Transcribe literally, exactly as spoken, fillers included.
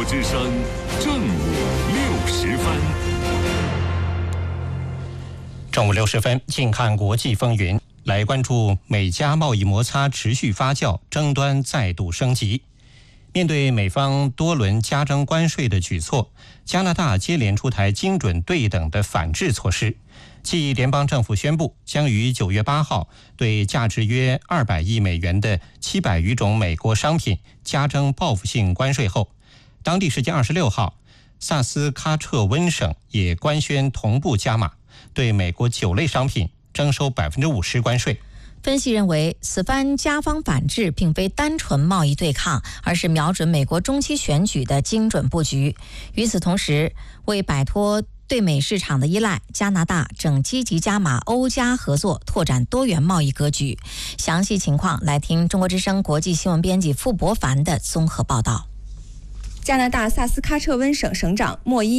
之声正午六时分， 正午六十分，近看国际风云，来关注美加贸易摩擦持续发酵，争端再度升级。面对美方多轮加征关税的举措，加拿大接连出台精准对等的反制措施。继联邦政府宣布将于九月八号对价值约二百亿美元的七百余种美国商品加征报复性关税后，当地时间二十六号，萨斯喀彻温省也官宣同步加码，对美国酒类商品征收百分之五十关税。 分析认为，此番加方反制并非单纯贸易对抗，而是瞄准美国中期选举的精准布局。与此同时，为摆脱对美市场的依赖，加拿大正积极加码欧加合作，拓展多元贸易格局。详细情况来听中国之声国际新闻编辑傅博凡的综合报道。 加拿大萨斯喀彻温省省长莫伊